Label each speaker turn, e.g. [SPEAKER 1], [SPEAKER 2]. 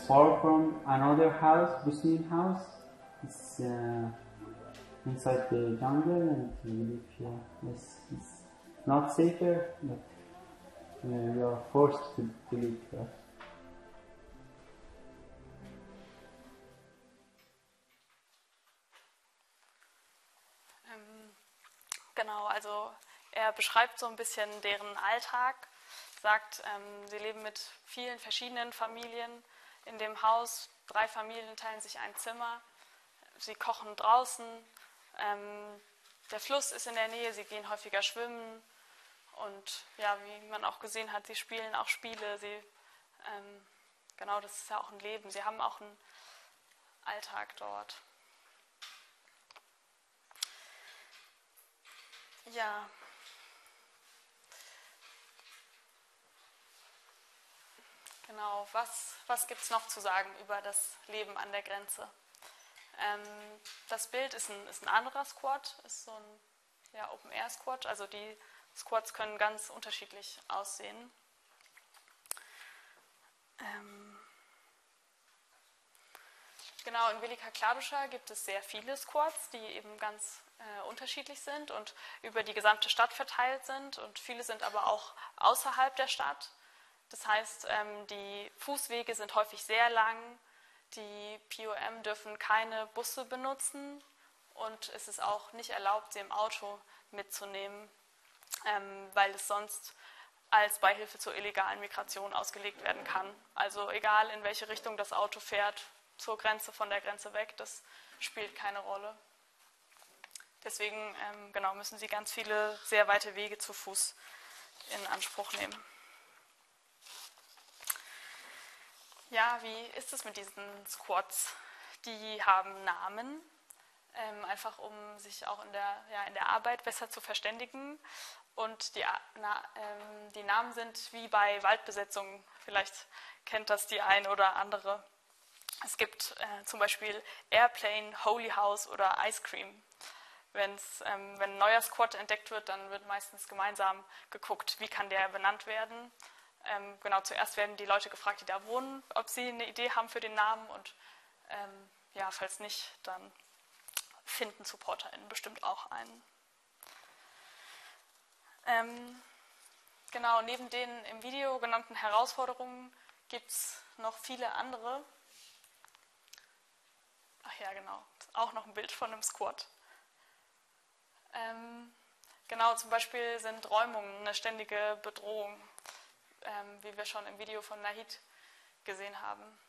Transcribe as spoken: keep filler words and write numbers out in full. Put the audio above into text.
[SPEAKER 1] far from another house, Muslim house. It's uh, inside the jungle, and we live here. It's, it's not safer, but uh, we are forced to, to live here.
[SPEAKER 2] Ähm, genau, also er beschreibt so ein bisschen deren Alltag, sagt, ähm, sie leben mit vielen verschiedenen Familien in dem Haus. Drei Familien teilen sich ein Zimmer. Sie kochen draußen. Ähm, der Fluss ist in der Nähe. Sie gehen häufiger schwimmen. Und ja, wie man auch gesehen hat, sie spielen auch Spiele. Sie, ähm, genau, das ist ja auch ein Leben. Sie haben auch einen Alltag dort. Ja. Genau, was, was gibt es noch zu sagen über das Leben an der Grenze? Ähm, das Bild ist ein, ist ein anderer Squad, ist so ein ja, Open-Air-Squad, also die Squads können ganz unterschiedlich aussehen. Ähm, genau, in Velika Kladuša gibt es sehr viele Squads, die eben ganz äh, unterschiedlich sind und über die gesamte Stadt verteilt sind, und viele sind aber auch außerhalb der Stadt. Das heißt, die Fußwege sind häufig sehr lang, die P O M dürfen keine Busse benutzen und es ist auch nicht erlaubt, sie im Auto mitzunehmen, weil es sonst als Beihilfe zur illegalen Migration ausgelegt werden kann. Also egal, in welche Richtung das Auto fährt, zur Grenze, von der Grenze weg, das spielt keine Rolle. Deswegen genau, müssen sie ganz viele sehr weite Wege zu Fuß in Anspruch nehmen. Ja, wie ist es mit diesen Squads? Die haben Namen, ähm, einfach um sich auch in der, ja, in der Arbeit besser zu verständigen. Und die, na, ähm, die Namen sind wie bei Waldbesetzungen, vielleicht kennt das die eine oder andere. Es gibt äh, zum Beispiel Airplane, Holy House oder Ice Cream. Wenn's, ähm, wenn ein neuer Squad entdeckt wird, dann wird meistens gemeinsam geguckt, wie kann der benannt werden. Ähm, genau, zuerst werden die Leute gefragt, die da wohnen, ob sie eine Idee haben für den Namen, und ähm, ja, falls nicht, dann finden SupporterInnen bestimmt auch einen. Ähm, genau, neben den im Video genannten Herausforderungen gibt es noch viele andere. Ach ja, genau, auch noch ein Bild von einem Squad. Ähm, genau, zum Beispiel sind Räumungen eine ständige Bedrohung, ähm, wie wir schon im Video von Nahid gesehen haben.